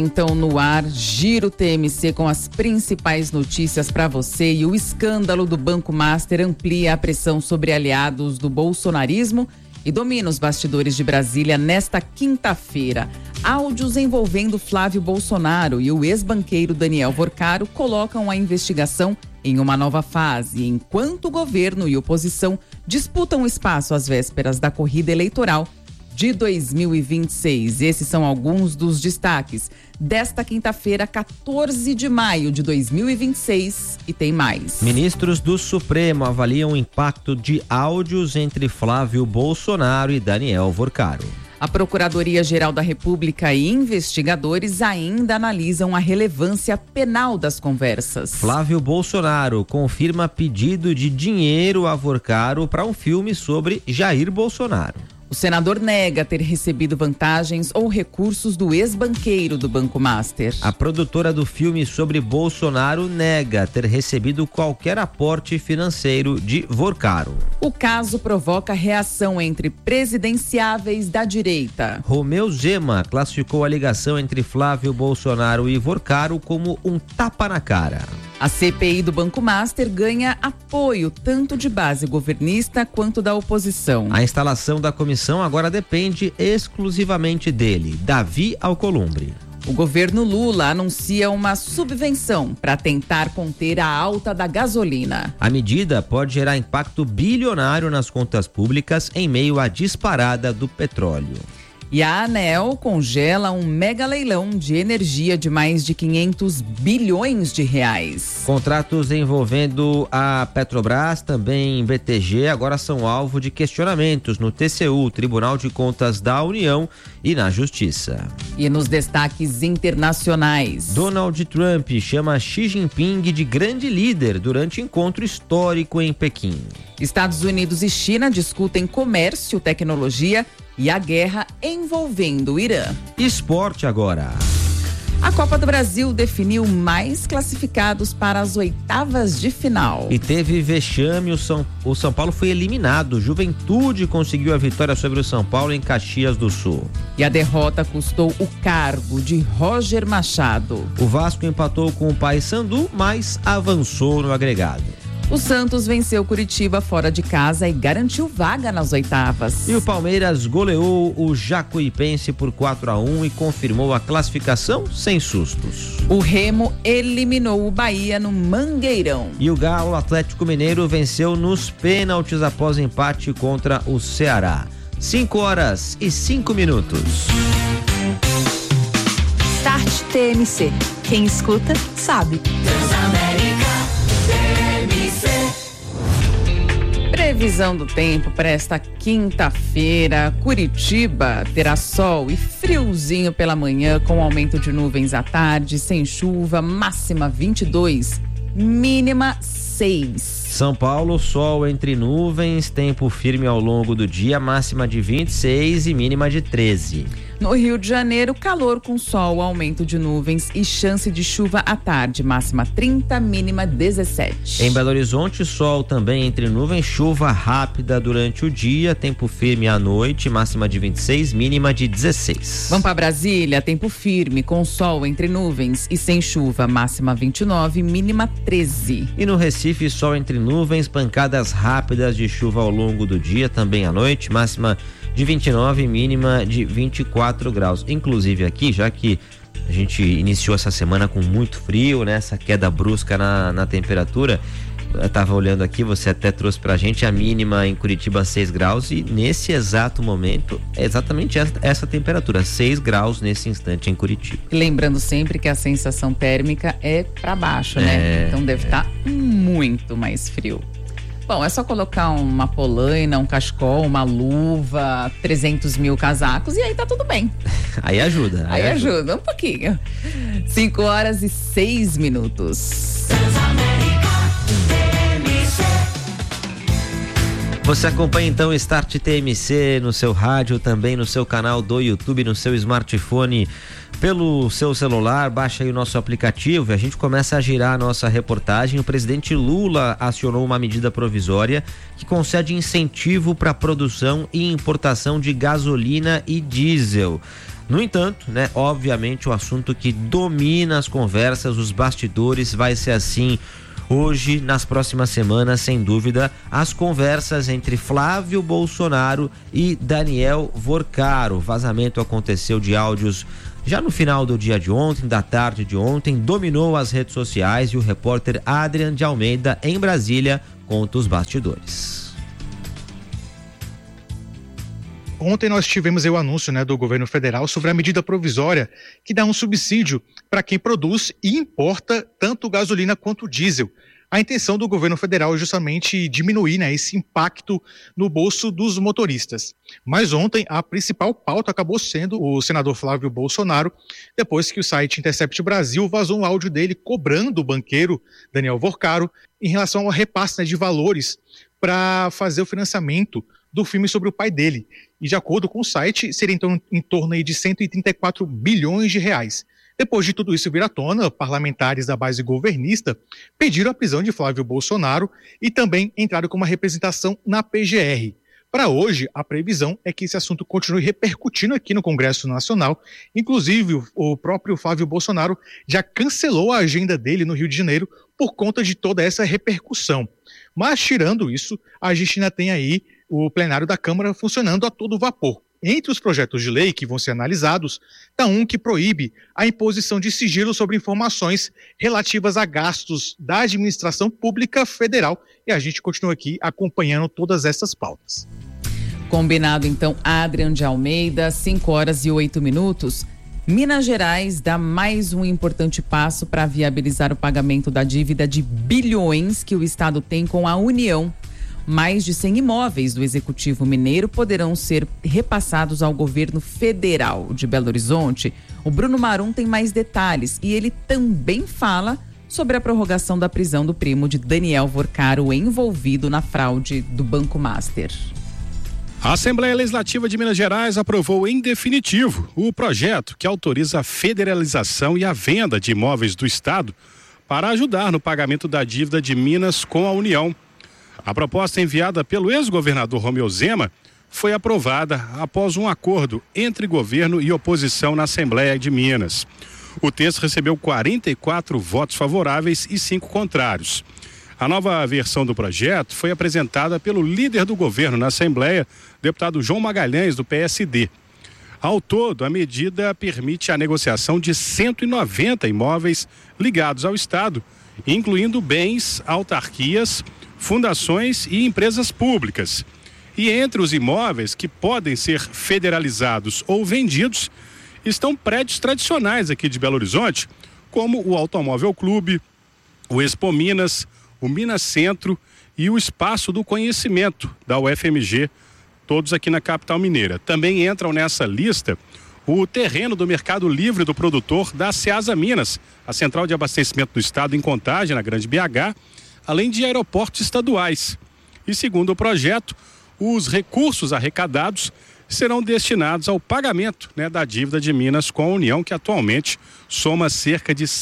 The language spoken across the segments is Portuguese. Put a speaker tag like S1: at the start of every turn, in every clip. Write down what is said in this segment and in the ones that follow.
S1: Então, no ar, Giro TMC com as principais notícias para você. E o escândalo do Banco Master amplia a pressão sobre aliados do bolsonarismo e domina os bastidores de Brasília nesta quinta-feira. Áudios envolvendo Flávio Bolsonaro e o ex-banqueiro Daniel Vorcaro colocam a investigação em uma nova fase, enquanto o governo e oposição disputam espaço às vésperas da corrida eleitoral de 2026. Esses são alguns dos destaques desta quinta-feira, 14 de maio de 2026, e tem mais.
S2: Ministros do Supremo avaliam o impacto de áudios entre Flávio Bolsonaro e Daniel Vorcaro.
S1: A Procuradoria-Geral da República e investigadores ainda analisam a relevância penal das conversas.
S2: Flávio Bolsonaro confirma pedido de dinheiro a Vorcaro para um filme sobre Jair Bolsonaro.
S1: O senador nega ter recebido vantagens ou recursos do ex-banqueiro do Banco Master.
S2: A produtora do filme sobre Bolsonaro nega ter recebido qualquer aporte financeiro de Vorcaro.
S1: O caso provoca reação entre presidenciáveis da direita.
S2: Romeu Zema classificou a ligação entre Flávio Bolsonaro e Vorcaro como um tapa na cara.
S1: A CPI do Banco Master ganha apoio tanto de base governista quanto da oposição.
S2: A instalação da comissão agora depende exclusivamente dele, Davi Alcolumbre.
S1: O governo Lula anuncia uma subvenção para tentar conter a alta da gasolina.
S2: A medida pode gerar impacto bilionário nas contas públicas em meio à disparada do petróleo.
S1: E a ANEEL congela um mega leilão de energia de mais de 500 bilhões de reais.
S2: Contratos envolvendo a Petrobras, também BTG, agora são alvo de questionamentos no TCU, Tribunal de Contas da União, e na Justiça.
S1: E nos destaques internacionais.
S2: Donald Trump chama Xi Jinping de grande líder durante encontro histórico em Pequim.
S1: Estados Unidos e China discutem comércio, tecnologia e a guerra envolvendo o Irã.
S2: Esporte agora.
S1: A Copa do Brasil definiu mais classificados para as oitavas de final.
S2: E teve vexame, o São Paulo foi eliminado. Juventude conseguiu a vitória sobre o São Paulo em Caxias do Sul.
S1: E a derrota custou o cargo de Roger Machado.
S2: O Vasco empatou com o Paysandu, mas avançou no agregado.
S1: O Santos venceu Curitiba fora de casa e garantiu vaga nas oitavas.
S2: E o Palmeiras goleou o Jacuipense por 4-1 e confirmou a classificação sem sustos.
S1: O Remo eliminou o Bahia no Mangueirão.
S2: E o Galo Atlético Mineiro venceu nos pênaltis após empate contra o Ceará. 5h05.
S3: Start TMC. Quem escuta, sabe.
S1: Previsão do tempo para esta quinta-feira. Curitiba terá sol e friozinho pela manhã, com aumento de nuvens à tarde, sem chuva, máxima 22, mínima 6.
S2: São Paulo, sol entre nuvens, tempo firme ao longo do dia, máxima de 26 e mínima de 13.
S1: No Rio de Janeiro, calor com sol, aumento de nuvens e chance de chuva à tarde, máxima 30, mínima 17.
S2: Em Belo Horizonte, sol também entre nuvens, chuva rápida durante o dia, tempo firme à noite, máxima de 26, mínima de 16.
S1: Vamos para Brasília, tempo firme com sol entre nuvens e sem chuva, máxima 29, mínima 13.
S2: E no Recife, sol entre nuvens, pancadas rápidas de chuva ao longo do dia, também à noite, máxima de 29, mínima de 24 graus. Inclusive aqui, já que a gente iniciou essa semana com muito frio, né? Essa queda brusca na temperatura, eu tava olhando aqui, você até trouxe pra gente a mínima em Curitiba 6 graus e nesse exato momento é exatamente essa temperatura, 6 graus nesse instante em Curitiba.
S1: Lembrando sempre que a sensação térmica é pra baixo, né? Então deve estar muito mais frio. Bom, é só colocar uma polaina, um cachecol, uma luva, 300 mil casacos e aí tá tudo bem.
S2: Aí ajuda.
S1: Aí ajuda um pouquinho. 5h06.
S2: Você acompanha então o Start TMC no seu rádio, também no seu canal do YouTube, no seu smartphone, pelo seu celular. Baixa aí o nosso aplicativo e a gente começa a girar a nossa reportagem. O presidente Lula acionou uma medida provisória que concede incentivo para a produção e importação de gasolina e diesel. No entanto, né, obviamente o assunto que domina as conversas, os bastidores, vai ser assim hoje, nas próximas semanas, sem dúvida, as conversas entre Flávio Bolsonaro e Daniel Vorcaro. O vazamento aconteceu de áudios já no final do dia de ontem, da tarde de ontem, dominou as redes sociais e o repórter Adrian de Almeida, em Brasília, conta os bastidores.
S4: Ontem nós tivemos o anúncio, do governo federal sobre a medida provisória que dá um subsídio para quem produz e importa tanto gasolina quanto diesel. A intenção do governo federal é justamente diminuir esse impacto no bolso dos motoristas. Mas ontem a principal pauta acabou sendo o senador Flávio Bolsonaro, depois que o site Intercept Brasil vazou um áudio dele cobrando o banqueiro Daniel Vorcaro em relação ao repasse de valores para fazer o financiamento do filme sobre o pai dele. E de acordo com o site, seria então em torno de 134 bilhões de reais. Depois de tudo isso vir à tona, parlamentares da base governista pediram a prisão de Flávio Bolsonaro e também entraram com uma representação na PGR. Para hoje, a previsão é que esse assunto continue repercutindo aqui no Congresso Nacional. Inclusive, o próprio Flávio Bolsonaro já cancelou a agenda dele no Rio de Janeiro por conta de toda essa repercussão. Mas, tirando isso, a gente ainda tem aí o plenário da Câmara funcionando a todo vapor. Entre os projetos de lei que vão ser analisados, está um que proíbe a imposição de sigilo sobre informações relativas a gastos da administração pública federal. E a gente continua aqui acompanhando todas essas pautas.
S1: Combinado, então, Adrian de Almeida, 5h08. Minas Gerais dá mais um importante passo para viabilizar o pagamento da dívida de bilhões que o estado tem com a União. Mais de 100 imóveis do Executivo Mineiro poderão ser repassados ao governo federal de Belo Horizonte. O Bruno Marum tem mais detalhes e ele também fala sobre a prorrogação da prisão do primo de Daniel Vorcaro, envolvido na fraude do Banco Master.
S5: A Assembleia Legislativa de Minas Gerais aprovou em definitivo o projeto que autoriza a federalização e a venda de imóveis do Estado para ajudar no pagamento da dívida de Minas com a União. A proposta enviada pelo ex-governador Romeu Zema foi aprovada após um acordo entre governo e oposição na Assembleia de Minas. O texto recebeu 44 votos favoráveis e 5 contrários. A nova versão do projeto foi apresentada pelo líder do governo na Assembleia, deputado João Magalhães, do PSD. Ao todo, a medida permite a negociação de 190 imóveis ligados ao Estado, incluindo bens, autarquias, fundações e empresas públicas. E entre os imóveis que podem ser federalizados ou vendidos estão prédios tradicionais aqui de Belo Horizonte, como o Automóvel Clube, o Expo Minas, o Minas Centro e o Espaço do Conhecimento da UFMG, todos aqui na capital mineira. Também entram nessa lista o terreno do Mercado Livre do Produtor da Ceasa Minas, a central de abastecimento do estado em Contagem, na Grande BH, além de aeroportos estaduais. E segundo o projeto, os recursos arrecadados serão destinados ao pagamento, da dívida de Minas com a União, que atualmente soma cerca de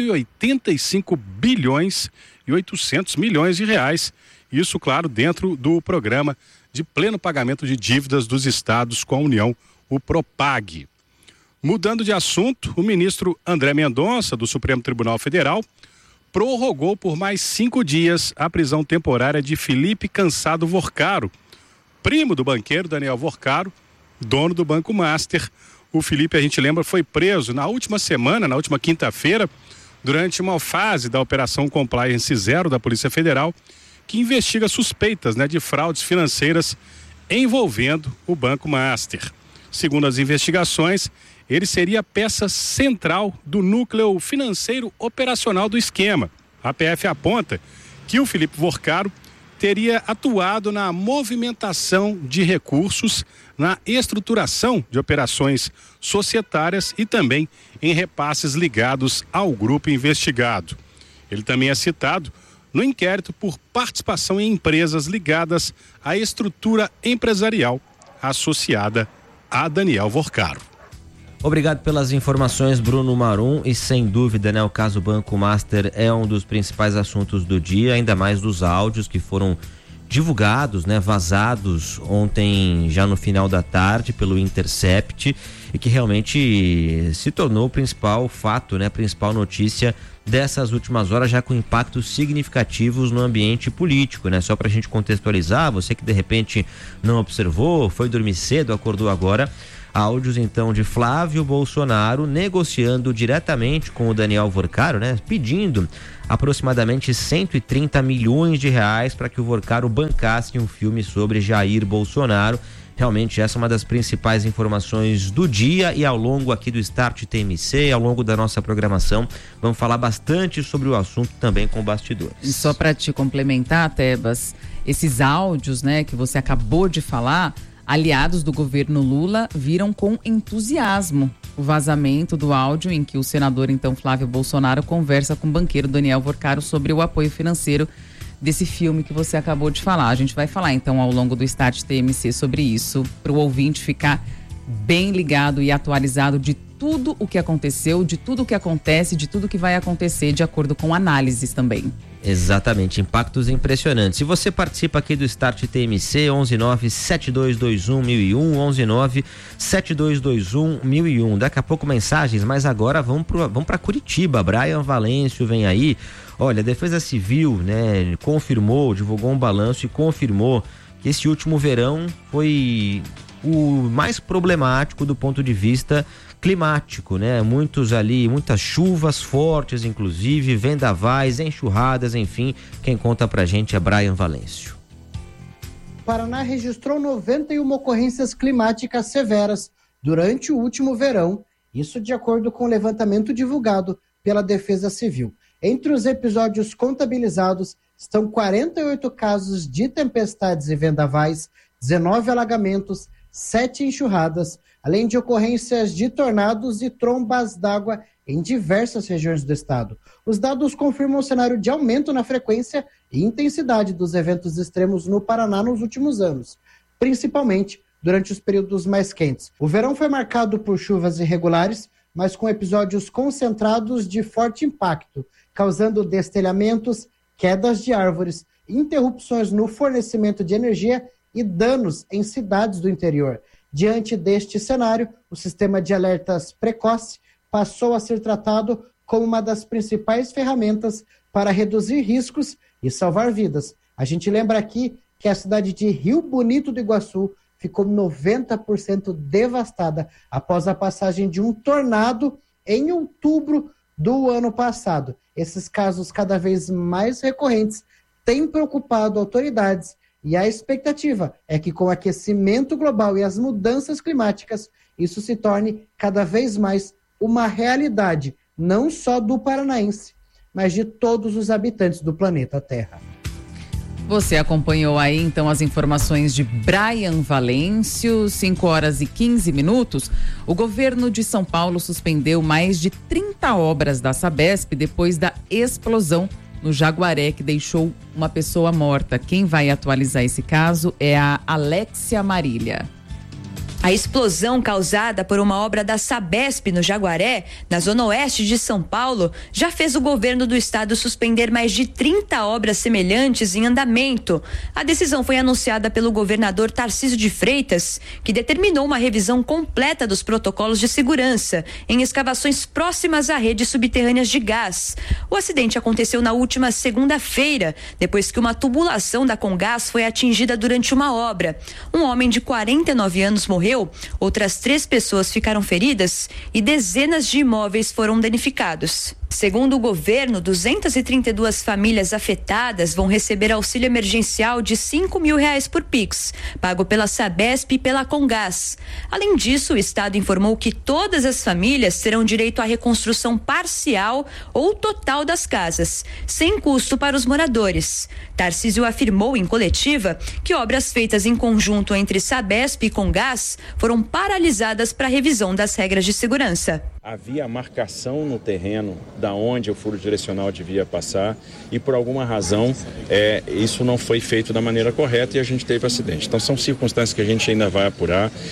S5: 185 bilhões e 800 milhões de reais. Isso, claro, dentro do programa de pleno pagamento de dívidas dos estados com a União, o PROPAG. Mudando de assunto, o ministro André Mendonça, do Supremo Tribunal Federal, prorrogou por mais 5 dias a prisão temporária de Felipe Cansado Vorcaro, primo do banqueiro Daniel Vorcaro, dono do Banco Master. O Felipe, a gente lembra, foi preso na última semana, na última quinta-feira, durante uma fase da Operação Compliance Zero da Polícia Federal, que investiga suspeitas de fraudes financeiras envolvendo o Banco Master. Segundo as investigações, ele seria a peça central do núcleo financeiro operacional do esquema. A PF aponta que o Felipe Vorcaro teria atuado na movimentação de recursos, na estruturação de operações societárias e também em repasses ligados ao grupo investigado. Ele também é citado no inquérito por participação em empresas ligadas à estrutura empresarial associada a Daniel Vorcaro.
S2: Obrigado pelas informações, Bruno Marum, e sem dúvida, o caso Banco Master é um dos principais assuntos do dia, ainda mais dos áudios que foram divulgados, vazados ontem já no final da tarde pelo Intercept. e que realmente se tornou o principal fato, né, a principal notícia dessas últimas horas, já com impactos significativos no ambiente político, né? Só pra gente contextualizar, você que de repente não observou, foi dormir cedo, acordou agora, áudios então de Flávio Bolsonaro negociando diretamente com o Daniel Vorcaro, né? Pedindo aproximadamente 130 milhões de reais para que o Vorcaro bancasse um filme sobre Jair Bolsonaro. Realmente essa é uma das principais informações do dia, e ao longo aqui do Start TMC, ao longo da nossa programação, vamos falar bastante sobre o assunto também com bastidores.
S1: E só para te complementar, Tebas, esses áudios, né, que você acabou de falar, aliados do governo Lula viram com entusiasmo o vazamento do áudio em que o senador, então, Flávio Bolsonaro, conversa com o banqueiro Daniel Vorcaro sobre o apoio financeiro desse filme que você acabou de falar. A gente vai falar, então, ao longo do Start TMC sobre isso, para o ouvinte ficar bem ligado e atualizado de tudo o que aconteceu, de tudo o que acontece, de tudo que vai acontecer, de acordo com análises também.
S2: Exatamente, impactos impressionantes. Se você participa aqui do Start TMC, 119-7221-1001, 119-7221-1001. Daqui a pouco mensagens, mas agora vamos para Curitiba. Brian Valêncio vem aí. Olha, a Defesa Civil, né, divulgou um balanço e confirmou que esse último verão foi o mais problemático do ponto de vista climático, né? Muitas chuvas fortes, inclusive, vendavais, enxurradas, enfim. Quem conta pra gente é Brian Valêncio.
S6: O Paraná registrou 91 ocorrências climáticas severas durante o último verão, isso de acordo com o levantamento divulgado pela Defesa Civil. Entre os episódios contabilizados estão 48 casos de tempestades e vendavais, 19 alagamentos, 7 enxurradas, além de ocorrências de tornados e trombas d'água em diversas regiões do estado. Os dados confirmam o cenário de aumento na frequência e intensidade dos eventos extremos no Paraná nos últimos anos, principalmente durante os períodos mais quentes. O verão foi marcado por chuvas irregulares, mas com episódios concentrados de forte impacto, causando destelhamentos, quedas de árvores, interrupções no fornecimento de energia e danos em cidades do interior. Diante deste cenário, o sistema de alertas precoce passou a ser tratado como uma das principais ferramentas para reduzir riscos e salvar vidas. A gente lembra aqui que a cidade de Rio Bonito do Iguaçu ficou 90% devastada após a passagem de um tornado em outubro do ano passado. Esses casos cada vez mais recorrentes têm preocupado autoridades, e a expectativa é que com o aquecimento global e as mudanças climáticas, isso se torne cada vez mais uma realidade, não só do paranaense, mas de todos os habitantes do planeta Terra.
S1: Você acompanhou aí, então, as informações de Brian Valêncio, 5h15. O governo de São Paulo suspendeu mais de 30 obras da Sabesp depois da explosão no Jaguaré, que deixou uma pessoa morta. Quem vai atualizar esse caso é a Alexia Marília.
S3: A explosão causada por uma obra da Sabesp no Jaguaré, na zona oeste de São Paulo, já fez o governo do estado suspender mais de 30 obras semelhantes em andamento. A decisão foi anunciada pelo governador Tarcísio de Freitas, que determinou uma revisão completa dos protocolos de segurança em escavações próximas a redes subterrâneas de gás. O acidente aconteceu na última segunda-feira, depois que uma tubulação da Comgás foi atingida durante uma obra. Um homem de 49 anos morreu, outras 3 pessoas ficaram feridas e dezenas de imóveis foram danificados. Segundo o governo, 232 famílias afetadas vão receber auxílio emergencial de R$5.000 por Pix, pago pela Sabesp e pela Comgás. Além disso, o estado informou que todas as famílias terão direito à reconstrução parcial ou total das casas, sem custo para os moradores. Tarcísio afirmou em coletiva que obras feitas em conjunto entre Sabesp e Comgás foram paralisadas para revisão das regras de segurança.
S7: Havia marcação no terreno da onde o furo direcional devia passar e por alguma razão isso não foi feito da maneira correta e a gente teve acidente. Então são circunstâncias que a gente ainda vai apurar.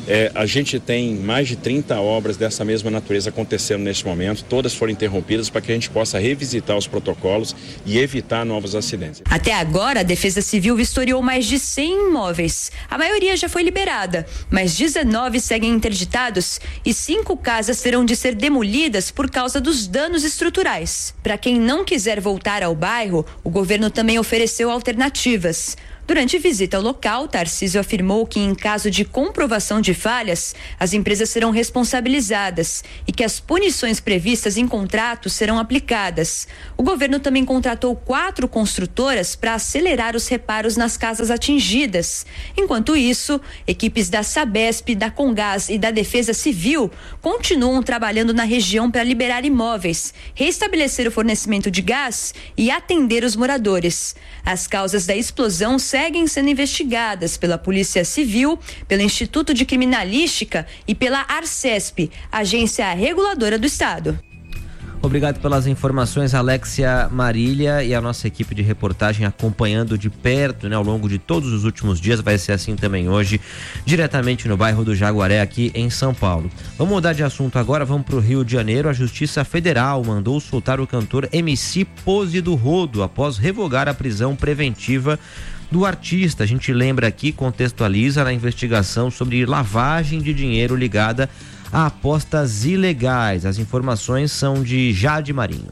S7: A gente tem mais de 30 obras dessa mesma natureza acontecendo neste momento, todas foram interrompidas para que a gente possa revisitar os protocolos e evitar novos acidentes.
S3: Até agora, a Defesa Civil vistoriou mais de 100 imóveis. A maioria já foi liberada, mas 19 seguem interditados e 5 casas terão de ser demolidas por causa dos danos estruturais. Para quem não quiser voltar ao bairro, o governo também ofereceu alternativas. Durante visita ao local, Tarcísio afirmou que, em caso de comprovação de falhas, as empresas serão responsabilizadas e que as punições previstas em contratos serão aplicadas. O governo também contratou 4 construtoras para acelerar os reparos nas casas atingidas. Enquanto isso, equipes da Sabesp, da Comgás e da Defesa Civil continuam trabalhando na região para liberar imóveis, restabelecer o fornecimento de gás e atender os moradores. As causas da explosão seguem sendo investigadas pela Polícia Civil, pelo Instituto de Criminalística e pela Arcesp, agência reguladora do Estado.
S2: Obrigado pelas informações, Alexia Marília, e a nossa equipe de reportagem acompanhando de perto, ao longo de todos os últimos dias. Vai ser assim também hoje, diretamente no bairro do Jaguaré, aqui em São Paulo. Vamos mudar de assunto agora, vamos para o Rio de Janeiro. A Justiça Federal mandou soltar o cantor MC Pose do Rodo após revogar a prisão preventiva do artista. A gente lembra aqui, contextualiza na investigação sobre lavagem de dinheiro ligada a apostas ilegais. As informações são de Jade Marinho.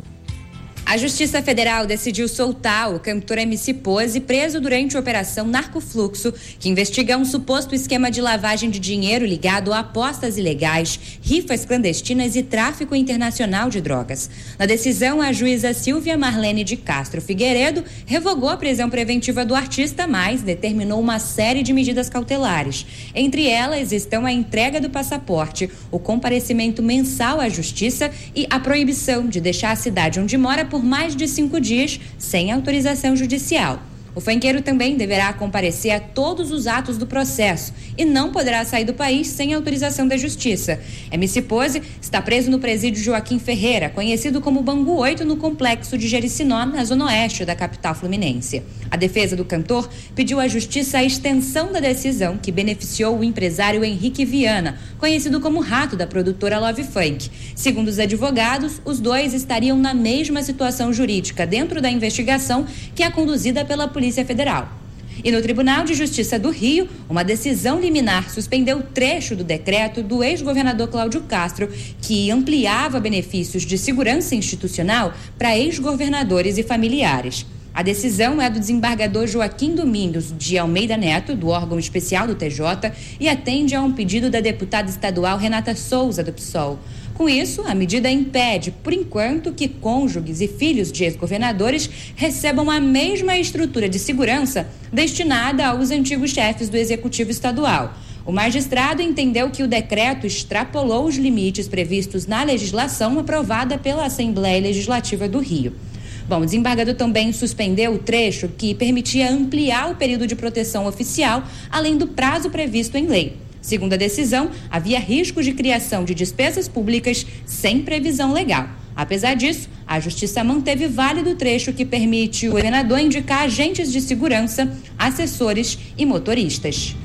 S8: A Justiça Federal decidiu soltar o cantor MC Pose, preso durante a Operação Narcofluxo, que investiga um suposto esquema de lavagem de dinheiro ligado a apostas ilegais, rifas clandestinas e tráfico internacional de drogas. Na decisão, a juíza Silvia Marlene de Castro Figueiredo revogou a prisão preventiva do artista, mas determinou uma série de medidas cautelares. Entre elas estão a entrega do passaporte, o comparecimento mensal à Justiça e a proibição de deixar a cidade onde mora por mais de 5 dias sem autorização judicial. O funkeiro também deverá comparecer a todos os atos do processo e não poderá sair do país sem autorização da Justiça. MC Pose está preso no presídio Joaquim Ferreira, conhecido como Bangu 8, no complexo de Jericinó, na zona oeste da capital fluminense. A defesa do cantor pediu à Justiça a extensão da decisão que beneficiou o empresário Henrique Viana, conhecido como Rato, da produtora Love Funk. Segundo os advogados, os dois estariam na mesma situação jurídica dentro da investigação que é conduzida pela Polícia Federal. E no Tribunal de Justiça do Rio, uma decisão liminar suspendeu trecho do decreto do ex-governador Cláudio Castro, que ampliava benefícios de segurança institucional para ex-governadores e familiares. A decisão é do desembargador Joaquim Domingos de Almeida Neto, do órgão especial do TJ, e atende a um pedido da deputada estadual Renata Souza, do PSOL. Com isso, a medida impede, por enquanto, que cônjuges e filhos de ex-governadores recebam a mesma estrutura de segurança destinada aos antigos chefes do Executivo Estadual. O magistrado entendeu que o decreto extrapolou os limites previstos na legislação aprovada pela Assembleia Legislativa do Rio. Bom, o desembargador também suspendeu o trecho que permitia ampliar o período de proteção oficial, além do prazo previsto em lei. Segundo a decisão, havia risco de criação de despesas públicas sem previsão legal. Apesar disso, a Justiça manteve válido o trecho que permite o governador indicar agentes de segurança, assessores e motoristas.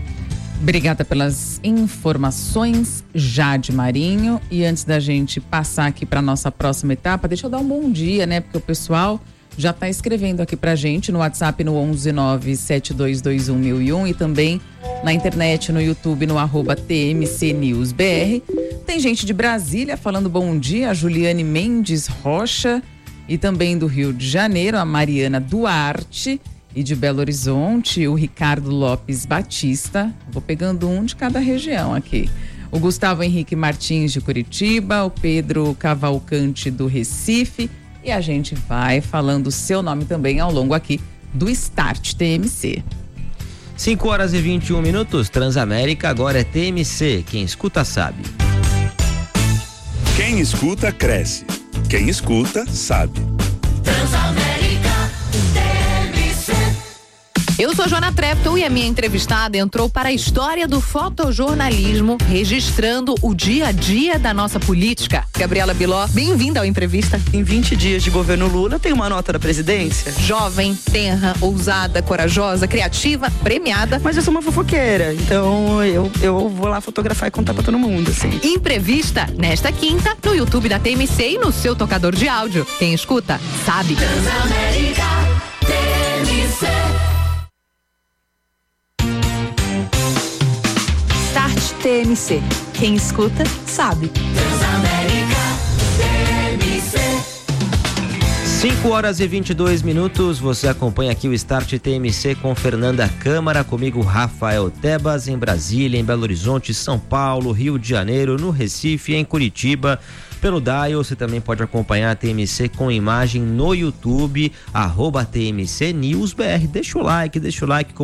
S1: Obrigada pelas informações, Jade Marinho. E antes da gente passar aqui para nossa próxima etapa, deixa eu dar um bom dia, porque o pessoal já está escrevendo aqui pra gente no WhatsApp no 11972211001 e também na internet, no YouTube, no @TMCNewsBR. Tem gente de Brasília falando bom dia, a Juliane Mendes Rocha, e também do Rio de Janeiro, a Mariana Duarte, e de Belo Horizonte, o Ricardo Lopes Batista. Vou pegando um de cada região aqui. O Gustavo Henrique Martins de Curitiba, o Pedro Cavalcante do Recife, e a gente vai falando o seu nome também ao longo aqui do Start TMC.
S2: 5h21, Transamérica, agora é TMC. Quem escuta sabe.
S9: Quem escuta cresce. Quem escuta sabe.
S1: Transamérica TMC.
S10: Eu sou Joana Trepton e a minha entrevistada entrou para a história do fotojornalismo, registrando o dia a dia da nossa política. Gabriela Biló, bem-vinda ao Entrevista.
S11: Em 20 dias de governo Lula, tem uma nota da presidência.
S10: Jovem, tenra, ousada, corajosa, criativa, premiada.
S11: Mas eu sou uma fofoqueira, então eu vou lá fotografar e contar pra todo mundo, assim.
S10: Entrevista nesta quinta no YouTube da TMC e no seu tocador de áudio. Quem escuta, sabe.
S12: Transamérica, TMC.
S10: Start TMC. Quem escuta, sabe.
S12: Transamérica, TMC.
S2: 5h22, você acompanha aqui o Start TMC com Fernanda Câmara, comigo Rafael Tebas, em Brasília, em Belo Horizonte, São Paulo, Rio de Janeiro, no Recife, em Curitiba. Pelo Dial, você também pode acompanhar a TMC com imagem no YouTube, @TMC News BR. Deixa o like,